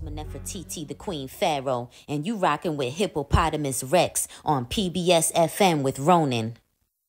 Nefertiti, the Queen Pharaoh, and you rockin' with Hippopotamus Rex on PBS FM with Ronan.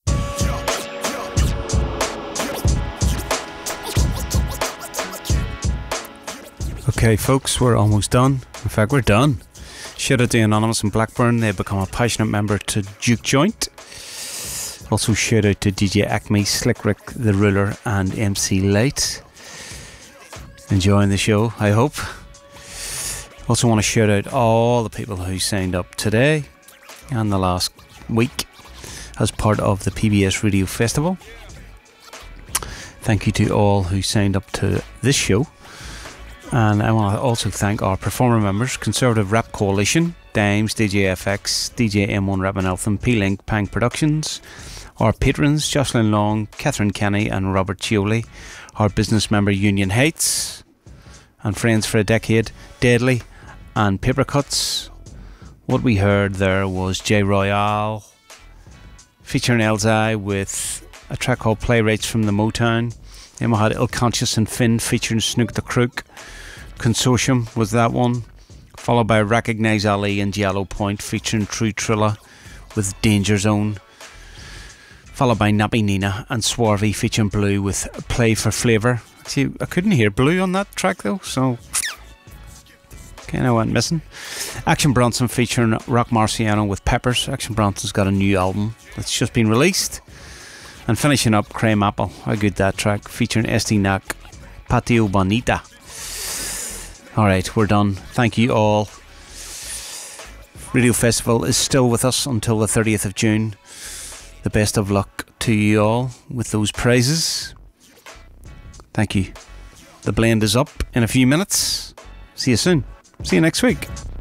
Okay, folks, we're almost done. In fact, we're done. Shout out to Anonymous in Blackburn. They've become a passionate member to Duke Joint. Also, shout out to DJ Acme, Slick Rick, The Ruler, and MC Light. Enjoying the show, I hope. Also want to shout out all the people who signed up today and the last week as part of the PBS Radio Festival. Thank you to all who signed up to this show. And I want to also thank our performer members: Conservative Rap Coalition, Dimes, DJ FX, DJ M1 Rap and Eltham, P-Link, Pang Productions. Our patrons: Jocelyn Long, Catherine Kenny and Robert Chioli. Our business member Union Heights, and Friends for a Decade, Deadly and Paper Cuts. What we heard there was J Royale featuring Elzai with a track called Playwrights from the Motown. Then we had Ill Conscious and Finn featuring Snook the Crook. Consortium was that one, followed by Recognize Ali and Yellow Point featuring True Trilla with Danger Zone, followed by Nappy Nina and Swarvy featuring Blue with Play for Flavour. See, I couldn't hear Blue on that track though, so kind of went missing. Action Bronson featuring Rock Marciano with Peppers. Action Bronson's got a new album that's just been released. And finishing up, Cream Apple, how good that track, featuring SD Knack, Patio Bonita. Alright, we're done. Thank you all. Radio Festival is still with us until the 30th of June. The best of luck to you all with those prizes. Thank you. The blend is up in a few minutes. See you soon. See you next week.